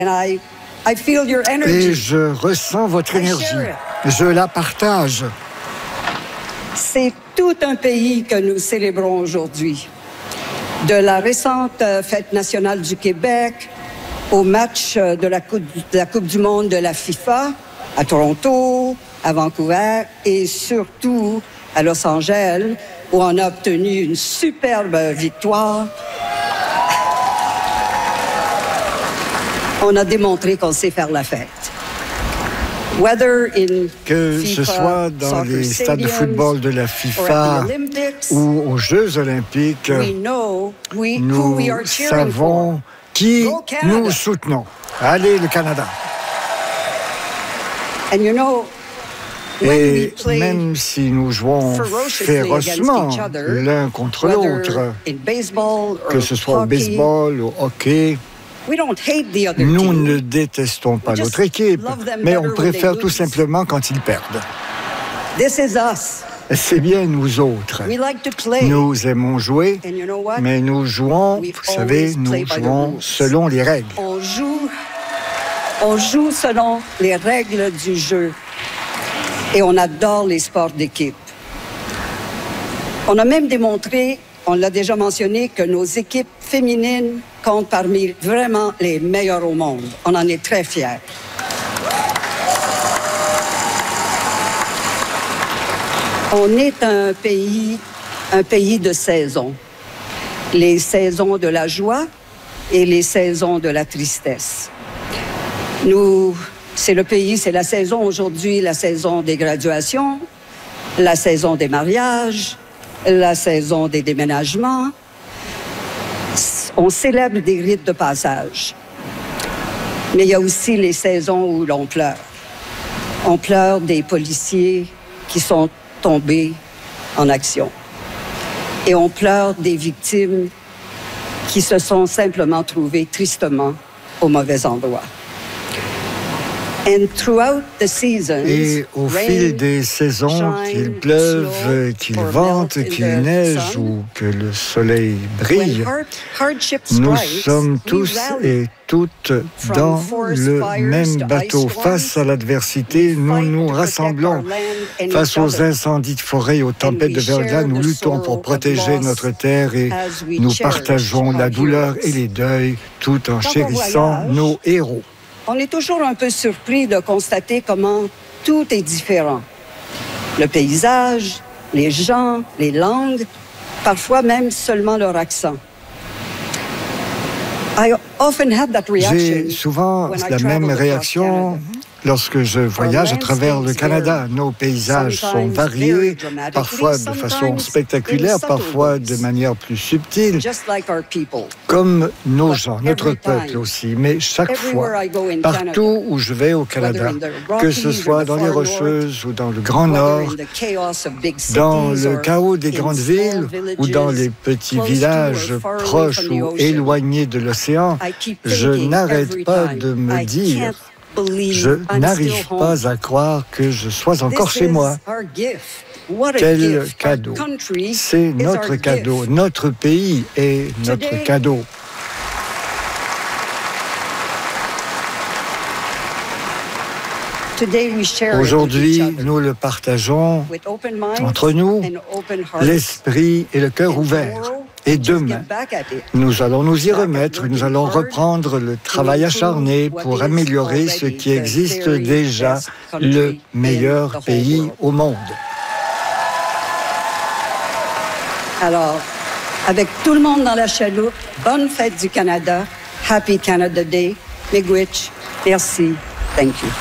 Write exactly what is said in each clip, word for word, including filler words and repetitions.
And I, I feel your Et energy. je ressens votre I énergie. share it. Je la partage. C'est tout un pays que nous célébrons aujourd'hui. De la récente euh, fête nationale du Québec au match euh, de la coupe, de la Coupe du monde de la FIFA à Toronto, à Vancouver et surtout à Los Angeles où on a obtenu une superbe victoire. On a démontré qu'on sait faire la fête. Whether in Que FIFA, ce soit dans les stades de football de la FIFA ou aux Jeux olympiques, we know we, who nous we are cheering savons for. qui Go Canada. nous soutenons. Allez, le Canada. And you know, when we Et play même si nous jouons ferociously férocement against each other, l'un contre whether l'autre, in baseball or que ce soit au hockey, baseball, au hockey, we don't hate the other nous team. ne détestons pas We just l'autre équipe, love them mais better on when they préfère tout lose. simplement quand ils perdent. This is us. C'est bien nous autres. We like to play. Nous aimons jouer, And you know what? mais nous jouons, We vous savez, always nous play by the jouons rules. selon les règles. On joue, on joue selon les règles du jeu. Et on adore les sports d'équipe. On a même démontré, on l'a déjà mentionné, que nos équipes féminines comptent parmi vraiment les meilleures au monde. On en est très fiers. On est un pays, un pays de saisons. Les saisons de la joie et les saisons de la tristesse. Nous, c'est le pays, c'est la saison aujourd'hui, la saison des graduations, la saison des mariages, la saison des déménagements. On célèbre des rites de passage. Mais il y a aussi les saisons où l'on pleure. On pleure des policiers qui sont tombés en action. Et on pleure des victimes qui se sont simplement trouvées tristement au mauvais endroit. And throughout the seasons, Et au fil des saisons, qu'il pleuve, qu'il vente, qu'il neige ou que le soleil brille, nous sommes tous et toutes dans le même bateau. Face à l'adversité, nous nous rassemblons. Face aux incendies de forêt et aux tempêtes de verglas, nous luttons pour protéger notre terre et nous partageons la douleur et les deuils tout en chérissant nos héros. On est toujours un peu surpris de constater comment tout est différent. Le paysage, les gens, les langues, parfois même seulement leur accent. I often have that reaction J'ai souvent when I la travel même across réaction Canada. lorsque je voyage à travers le Canada. Nos paysages sont variés, parfois de façon spectaculaire, parfois de manière plus subtile, Just like our people. comme nos gens, notre peuple aussi. Mais chaque fois, partout où je vais au Canada, que ce soit dans les Rocheuses ou dans le Grand Nord, dans le chaos des grandes villes ou dans les petits villages proches ou éloignés de l'océan, je n'arrête pas de me dire, je n'arrive pas à croire que je sois encore chez moi. Quel cadeau! C'est notre cadeau. Notre pays est notre cadeau. Aujourd'hui, nous le partageons entre nous, l'esprit et le cœur ouverts. Et demain, nous allons nous y remettre, nous allons reprendre le travail acharné pour améliorer ce qui existe déjà, le meilleur pays au monde. Alors, avec tout le monde dans la chaloupe, bonne fête du Canada, Happy Canada Day, Miigwech, merci, thank you.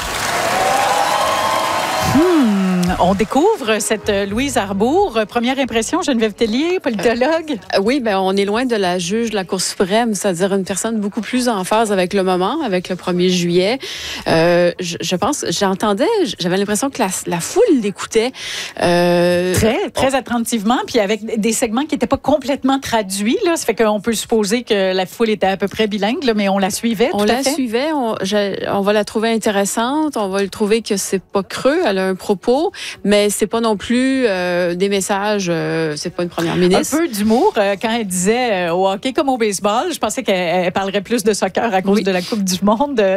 On découvre cette Louise Arbour. Première impression, Geneviève Tellier, politologue. Euh, oui, ben on est loin de la juge de la Cour suprême, c'est-à-dire une personne beaucoup plus en phase avec le moment, avec le premier juillet. Euh, je, je pense, j'entendais, j'avais l'impression que la, la foule l'écoutait. Euh, très, très attentivement, puis avec des segments qui n'étaient pas complètement traduits. Là. Ça fait qu'on peut supposer que la foule était à peu près bilingue, là, mais on la suivait. On tout la à fait. suivait, on, je, on va la trouver intéressante, on va le trouver que c'est pas creux, elle a un propos. Mais c'est pas non plus euh, des messages, euh, c'est pas une première ministre. Un peu d'humour euh, quand elle disait euh, au hockey comme au baseball. Je pensais qu'elle parlerait plus de soccer à cause oui. de la Coupe du Monde.